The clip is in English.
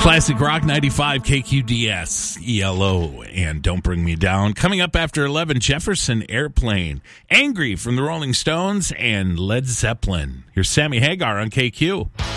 Classic Rock 95 KQDS, ELO, and Don't Bring Me Down. Coming up after 11, Jefferson Airplane, Angry from the Rolling Stones, and Led Zeppelin. Here's Sammy Hagar on KQ.